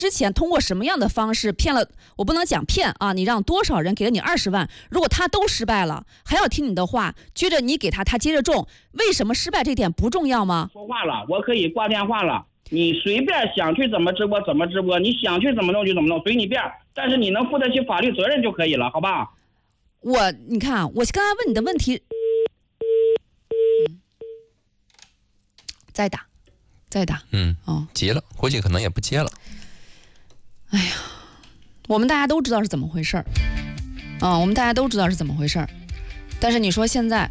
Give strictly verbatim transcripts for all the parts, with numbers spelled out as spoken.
之前通过什么样的方式骗了？我不能讲骗啊，你让多少人给了你二十万？如果他都失败了，还要听你的话，接着你给他，他接着中，为什么失败这点不重要吗？ 说话了，我可以挂电话了，你随便想去怎么直播怎么直播，你想去怎么弄就怎么弄，随你便。但是你能负得起法律责任就可以了，好吧？ 我你看，我刚才问你的问题，嗯、再打，再打， 嗯，哦，急了，估计可能也不接了。 哎呀，我们大家都知道是怎么回事儿，啊，我们大家都知道是怎么回事儿，但是你说现在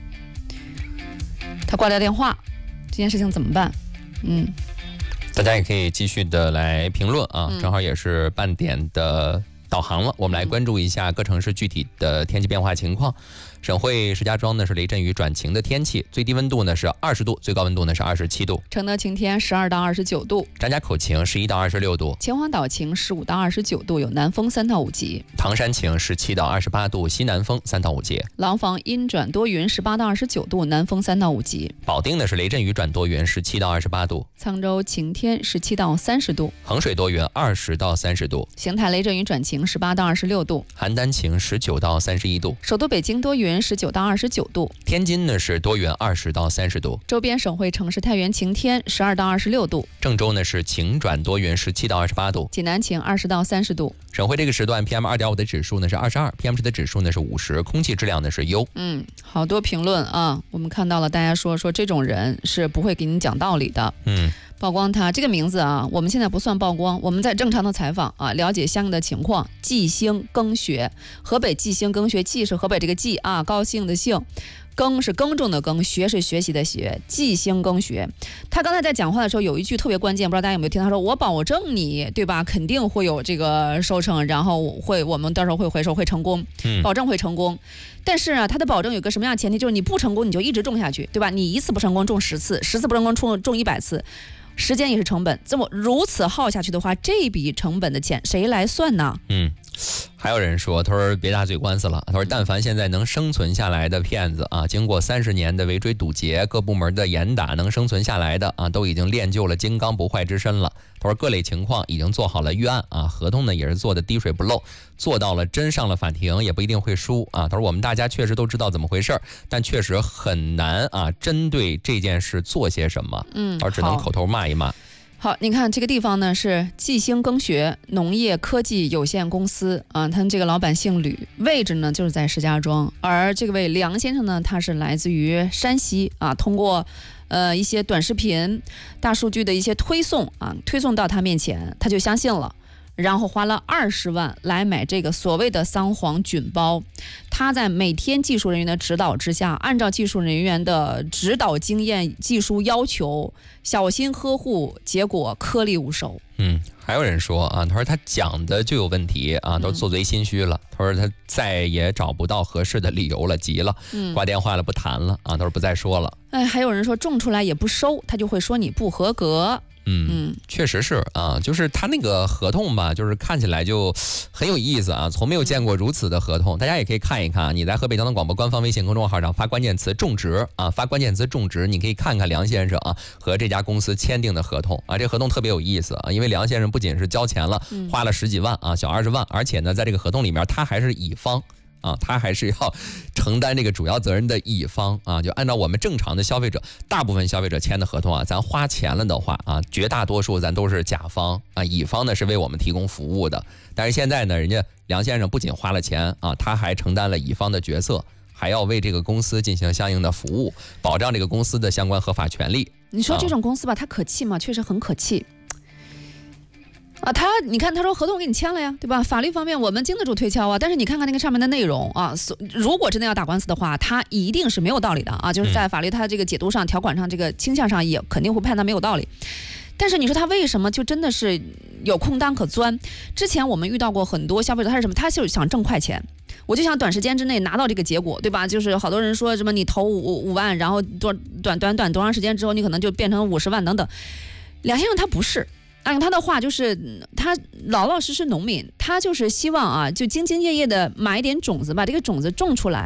他挂掉电话，这件事情怎么办？嗯， 大家也可以继续的来评论啊，嗯、正好也是半点的导航了，我们来关注一下各城市具体的天气变化情况。省会石家庄呢是雷阵雨转晴的天气，最低温度呢是二十度，最高温度呢是二十七度。 承德晴天十二到二十九度， 张家口晴十一到二十六度， 秦皇岛晴十五到二十九度，有南风三到五级。 唐山晴十七到二十八度，西南风三到五级。 廊坊阴转多云十八到二十九度，南风三到五级。 保定呢是雷阵雨转多云十七到二十八度， 沧州晴天十七到三十度， 衡水多云二十到三十度， 邢台雷阵雨转晴十八到二十六度， 邯郸晴十九到三十一度， 首都北京多云十九到二十九度， 天津呢是多云二十到三十度， 周边省会城市太原晴天十二到二十六度， 郑州呢是晴转多云十七到二十八度， 济南晴二十到三十度。 省会这个时段 P M 二点五 的指数呢是二十二 ，P M 十的指数呢是五十，空气质量呢是优。 嗯，好多评论啊，我们看到了，大家说说这种人是不会给你讲道理的。 嗯。 曝光他这个名字啊，我们现在不算曝光，我们在正常的采访啊，了解相应的情况。季兴耕学，河北季兴耕学，季是河北这个季啊，高兴的兴，耕是耕种的耕，学是学习的学，季兴耕学。他刚才在讲话的时候有一句特别关键，不知道大家有没有听？他说：“我保证你，对吧？肯定会有这个收成，然后会我们到时候会回收，会成功，保证会成功。”但是啊，他的保证有个什么样的前提？就是你不成功，你就一直种下去，对吧？你一次不成功种十次，十次不成功种种一百次。时间也是成本，这么如此耗下去的话，这笔成本的钱谁来算呢？ 嗯，还有人说，他说别打嘴官司了，他说但凡现在能生存下来的骗子啊，经过三十年的围追堵截，各部门的严打，能生存下来的啊，都已经练就了金刚不坏之身了。他说各类情况已经做好了预案啊，合同呢也是做的滴水不漏，做到了真上了法庭也不一定会输啊。他说我们大家确实都知道怎么回事，但确实很难啊，针对这件事做些什么， 嗯， 而只能口头骂一骂。 好，你看这个地方呢是季兴耕学农业科技有限公司啊，他们这个老板姓吕，位置呢就是在石家庄，而这位梁先生呢，他是来自于山西啊，通过呃一些短视频、大数据的一些推送啊，推送到他面前，他就相信了。然后花了二十万来买这个所谓的桑黄菌包，他在每天技术人员的指导之下，按照技术人员的指导经验、技术要求，小心呵护，结果颗粒无收。 嗯，还有人说啊，他说他讲的就有问题啊，都做贼心虚了。他说他再也找不到合适的理由了，急了，挂电话了，不谈了啊，他说不再说了。 哎，还有人说种出来也不收，他就会说你不合格。 嗯嗯，确实是啊，就是他那个合同吧，就是看起来就很有意思啊，从没有见过如此的合同。大家也可以看一看，你在河北交通广播官方微信公众号上发关键词种植啊，发关键词种植，你可以看看梁先生啊和这家公司签订的合同啊，这合同特别有意思啊，因为梁先生不仅是交钱了，花了十几万啊，小二十万，而且呢，在这个合同里面他还是乙方。啊，他还是要承担这个主要责任的乙方啊，就按照我们正常的消费者，大部分消费者签的合同啊，咱花钱了的话啊，绝大多数咱都是甲方啊，乙方呢是为我们提供服务的。但是现在呢，人家梁先生不仅花了钱啊，他还承担了乙方的角色，还要为这个公司进行相应的服务，保障这个公司的相关合法权利。 你说这种公司吧，它可气吗？确实很可气。啊，他你看，他说合同给你签了呀，对吧？法律方面我们经得住推敲啊，但是你看看那个上面的内容啊，如果真的要打官司的话，他一定是没有道理的啊，就是在法律他这个解读上、条款上、这个倾向上也肯定会判他没有道理。但是你说他为什么就真的是有空当可钻？之前我们遇到过很多消费者，他是什么？他就是想挣快钱。我就想短时间之内拿到这个结果，对吧？就是好多人说什么你投五五万，然后多短短短多长时间之后，你可能就变成五十万等等。梁先生他不是。按他的话，就是他老老实实农民，他就是希望啊，就兢兢业业的买一点种子，把这个种子种出来，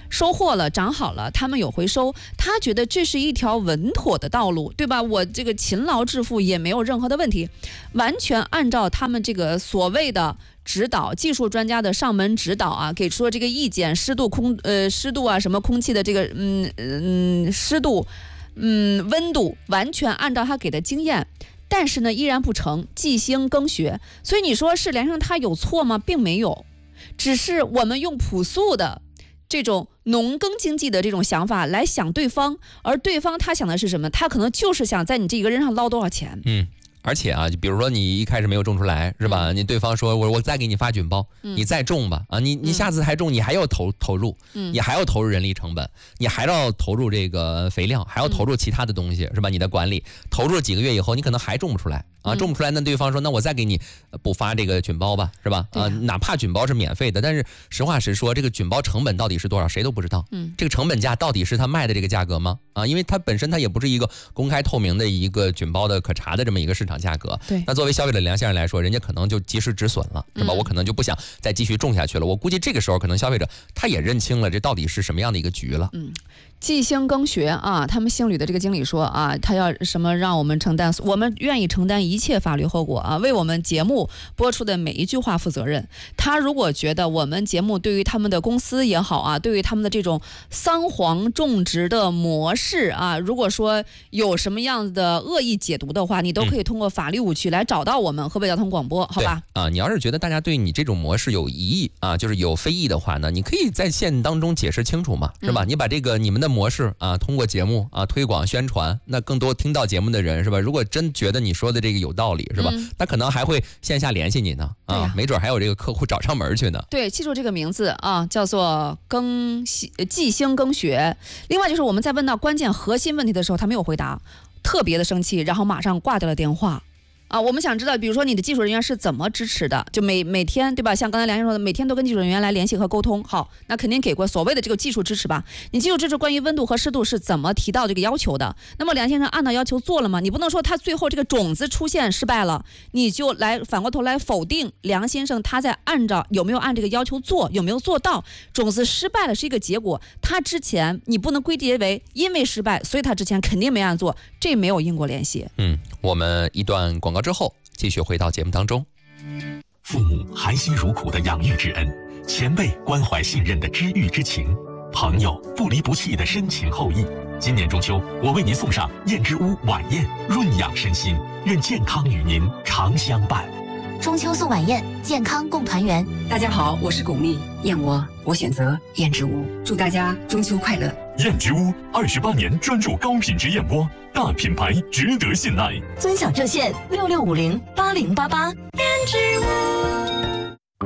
收获了，长好了，他们有回收，他觉得这是一条稳妥的道路，对吧？我这个勤劳致富也没有任何的问题，完全按照他们这个所谓的指导，技术专家的上门指导啊，给出了这个意见，湿度空呃湿度啊，什么空气的这个嗯嗯湿度，嗯温度，完全按照他给的经验。但是呢，依然不成，即兴更学。所以你说是梁先生他有错吗？并没有，只是我们用朴素的这种农耕经济的这种想法来想对方，而对方他想的是什么？他可能就是想在你这一个人上捞多少钱。 嗯。而且啊，就比如说你一开始没有种出来，是吧？嗯、你对方说我我再给你发菌包，嗯、你再种吧啊，你你下次还种，你还要投投入，嗯、你还要投入人力成本，你还要投入这个肥料，还要投入其他的东西，嗯、是吧？你的管理投入了几个月以后，你可能还种不出来啊，种不出来，那对方说那我再给你补发这个菌包吧，是吧？啊，哪怕菌包是免费的，但是实话实说，这个菌包成本到底是多少，谁都不知道。嗯，这个成本价到底是他卖的这个价格吗？啊，因为它本身它也不是一个公开透明的一个菌包的可查的这么一个市场价格。 对， 那作为消费者梁先生来说，人家可能就及时止损了，是吧？嗯、我可能就不想再继续种下去了。我估计这个时候可能消费者他也认清了这到底是什么样的一个局了。 嗯，即兴更学啊，他们星旅的这个经理说啊，他要什么让我们承担，我们愿意承担一切法律后果啊，为我们节目播出的每一句话负责任。他如果觉得我们节目对于他们的公司也好啊，对于他们的这种桑黄种植的模式啊，如果说有什么样的恶意解读的话，你都可以通过法律误区来找到我们河北交通广播，好吧？ 啊，你要是觉得大家对你这种模式有疑义啊，就是有非议的话呢，你可以在线当中解释清楚嘛，是吧？嗯、你把这个你们的模式啊，通过节目啊推广宣传，那更多听到节目的人是吧？如果真觉得你说的这个有道理是吧？嗯、他可能还会线下联系你呢啊，啊没准还有这个客户找上门去呢。 对，记住这个名字啊，叫做更即兴更学。另外就是我们在问到关键核心问题的时候，他没有回答，特别的生气，然后马上挂掉了电话。啊，我们想知道，比如说你的技术人员是怎么支持的？就每每天，对吧？像刚才梁先生说的，每天都跟技术人员来联系和沟通。好，那肯定给过所谓的这个技术支持吧？你技术支持关于温度和湿度是怎么提到这个要求的？那么梁先生按照要求做了吗？你不能说他最后这个种子出现失败了，你就来反过头来否定梁先生他在按照有没有按这个要求做，有没有做到？种子失败了是一个结果，他之前你不能归结为因为失败，所以他之前肯定没按做，这没有因果联系。 嗯，我们一段广告之后继续回到节目当中。 父母含辛茹苦的养育之恩，前辈关怀信任的知遇之情，朋友不离不弃的深情厚谊。今年中秋，我为您送上燕之屋晚宴，润养身心，愿健康与您常相伴。 中秋送晚宴，健康共团圆。 大家好，我是巩俐，燕窝我选择燕之屋，祝大家中秋快乐。 燕之屋二十八年专注高品质燕窝，大品牌值得信赖。 尊享热线六六五零八零八八。燕之屋。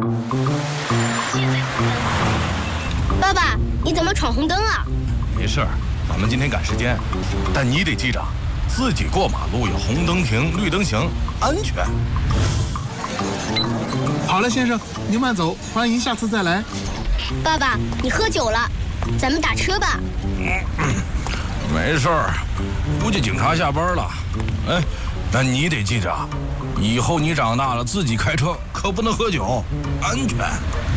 爸爸，你怎么闯红灯啊？ 没事儿，咱们今天赶时间，但你得记着，自己过马路有红灯停，绿灯行，安全。 好了，先生，您慢走，欢迎下次再来。 爸爸，你喝酒了，咱们打车吧。 嗯，没事儿，估计警察下班了。哎，但你得记着，以后你长大了自己开车可不能喝酒，安全。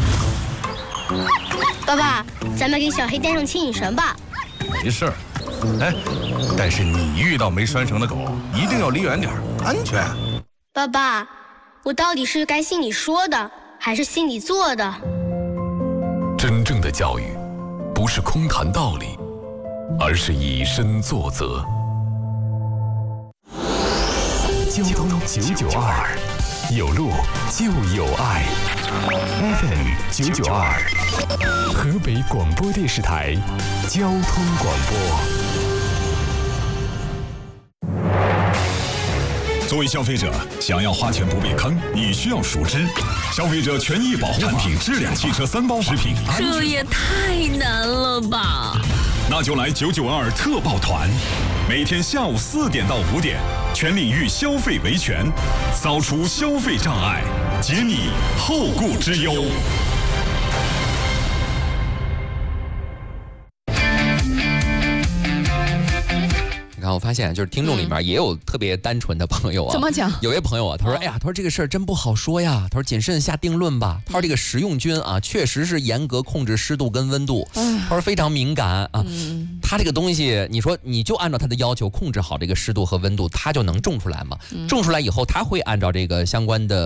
爸爸，咱们给小黑带上牵引绳吧。 没事儿，哎，但是你遇到没拴绳的狗，一定要离远点，安全。 爸爸，我到底是该信你说的，还是信你做的？ 真正的教育，不是空谈道理，而是以身作则。交通九九二，有路就有爱。F M 九九二，河北广播电视台交通广播。作为消费者，想要花钱不被坑，你需要熟知消费者权益保护产品质量、汽车三包、食品安全。 这也太难了吧！ 那就来九九二特报团，每天下午四点到五点，全领域消费维权，扫除消费障碍，解你后顾之忧。 你看，我发现。 发现，就是听众里面也有特别单纯的朋友啊。 怎么讲？ 有位朋友啊，他说：“哎呀，他说这个事儿真不好说呀。他说谨慎下定论吧。他说这个食用菌啊，确实是严格控制湿度跟温度。他说非常敏感啊。他这个东西，你说你就按照他的要求控制好这个湿度和温度，它就能种出来吗？种出来以后，他会按照这个相关的。